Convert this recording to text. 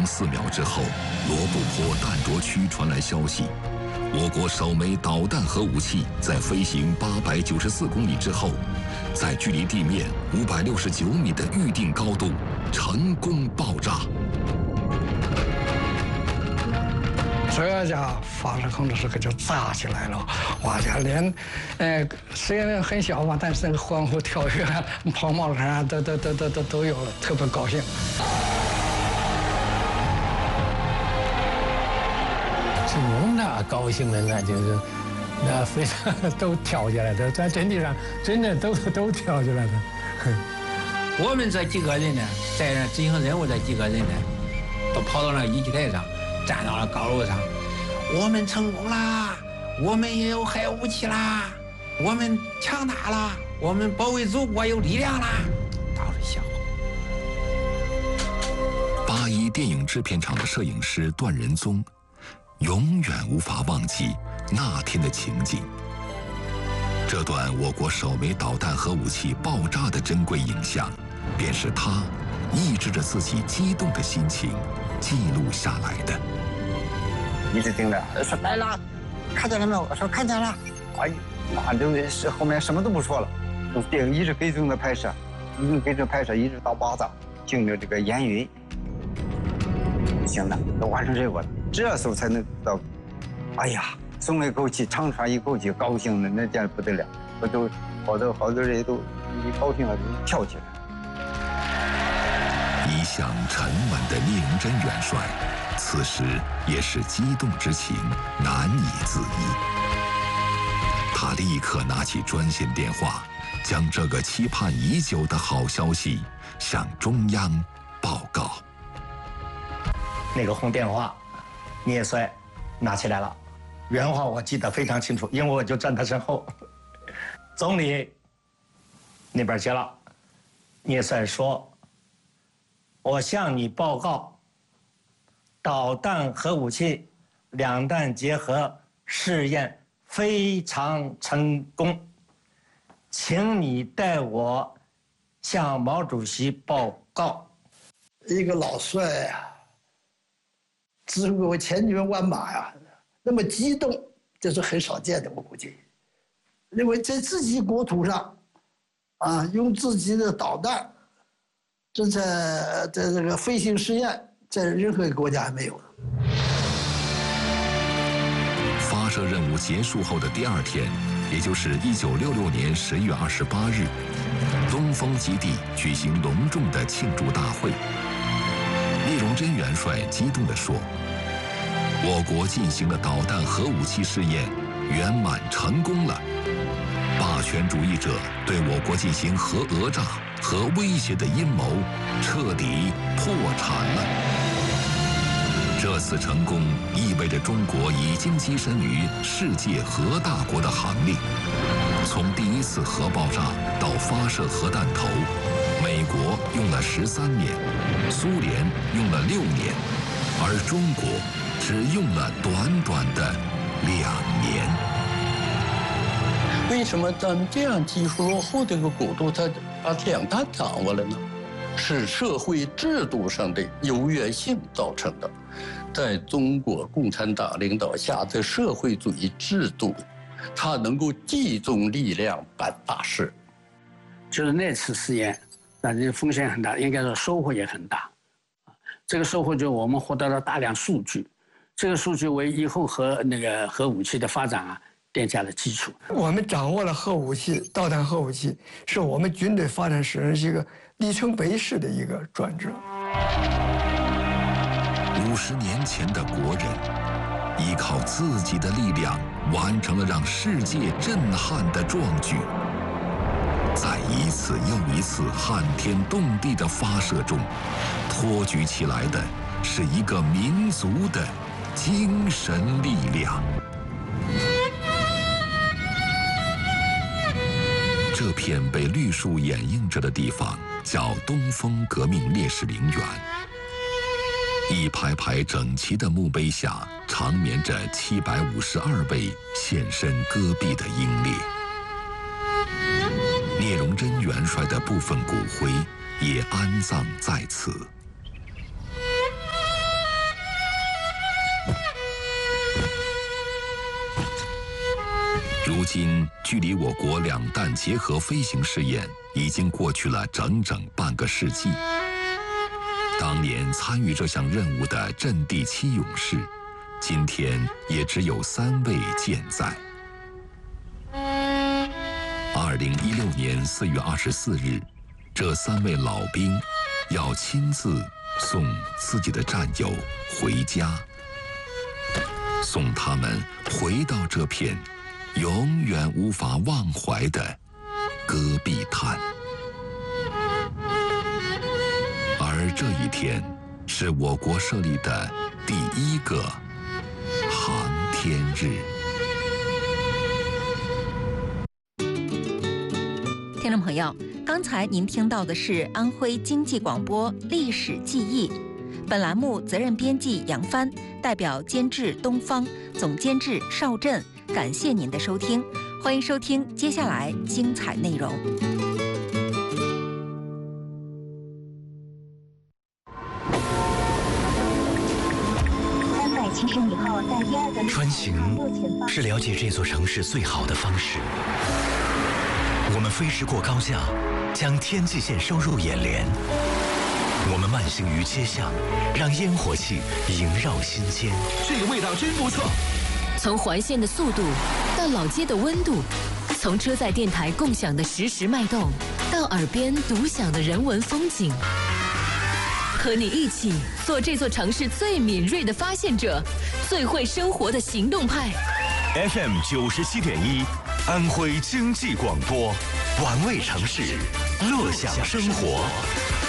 4秒之后，罗布泊弹着区传来消息，我国首枚导弹核武器在飞行894公里之后，在距离地面569米的预定高度成功爆炸。 这家发射控制时刻就炸起来了，哇家连，虽然很小嘛，但是那个欢呼跳跃、跑马杆啊，都有了，特别高兴。 是我们那高兴的那就是，那非常都跳起来的，在阵地上真的都跳起来的。 我们这几个人呢，在那执行任务这几个人呢，都跑到那仪器台上。站到了高楼上，我们成功啦！我们也有核武器啦！我们强大啦！我们保卫祖国有力量啦！到处笑。 81电影制片厂的摄影师段仁宗，永远无法忘记那天的情景。这段我国首枚导弹核武器爆炸的珍贵影像，便是他抑制着自己激动的心情记录下来的。 一直盯着，说来了，看见了没有？我说看见了。哎，那就是后面什么都不说了，电影一直跟踪的拍摄，一直到巴扎，经着这个烟云。行了，都完成任务了，这时候才能到。哎呀，松了一口气，长喘一口气，高兴的那简直不得了。我都好多人都一高兴了就跳起来。 一向沉稳的聂荣臻元帅，此时也是激动之情难以自抑。他立刻拿起专线电话，将这个期盼已久的好消息向中央报告。 那个红电话，聂帅拿起来了，原话我记得非常清楚，因为我就站他身后。总理那边接了，聂帅说：“我向你报告，导弹核武器两弹结合试验非常成功，请你代我向毛主席报告。” 一个老帅呀，指挥千军万马呀，那么激动，这是很少见的，我估计。因为在自己国土上，啊，用自己的导弹，在这个飞行试验，在任何一个国家还没有的。 发射任务结束后的第2天，也就是1966年11月28日，东风基地举行隆重的庆祝大会。聂荣臻元帅激动地说：“我国进行的导弹核武器试验圆满成功了。霸权主义者对我国进行核讹诈和威胁的阴谋彻底破产了。这次成功意味着中国已经跻身于世界核大国的行列。从第1次核爆炸到发射核弹头，美国用了13年，苏联用了6年，而中国只用了短短的2年。 为什么咱们这样技术落后的一个国度，它把两弹掌握了呢？是社会制度上的优越性造成的。在中国共产党领导下的社会主义制度，它能够集中力量办大事。 就是那次试验，那这风险很大，应该说收获也很大。这个收获就我们获得了大量数据，这个数据为以后核武器的发展啊奠下了基础。 我们掌握了核武器，导弹核武器是我们军队发展史上一个里程碑式的一个转折。 50年前的国人，依靠自己的力量，完成了让世界震撼的壮举。在一次又一次撼天动地的发射中，托举起来的是一个民族的精神力量。这片被绿树掩映着的地方叫东风革命烈士陵园。一排排整齐的墓碑下，长眠着752位献身戈壁的英烈。聂荣臻元帅的部分骨灰也安葬在此。 今，距离我国两弹结合飞行试验已经过去了整整半个世纪。当年参与这项任务的阵地7勇士，今天也只有3位健在。2016年4月24日，这3位老兵要亲自送自己的战友回家，送他们回到这片永远无法忘怀的戈壁滩。而这一天是我国设立的第1个航天日。 听众朋友，刚才您听到的是安徽经济广播历史记忆。本栏目责任编辑杨帆，代表监制东方，总监制邵震，感谢您的收听，欢迎收听接下来精彩内容。 穿行是了解这座城市最好的方式。我们飞驰过高架，将天际线收入眼帘。我们慢行于街巷，让烟火气萦绕心间。 这个味道真不错。 从环线的速度到老街的温度，从车载电台共享的实时脉动，到耳边独享的人文风景。和你一起做这座城市最敏锐的发现者，最会生活的行动派。 FM 97.1，安徽经济广播，玩味城市，乐享生活。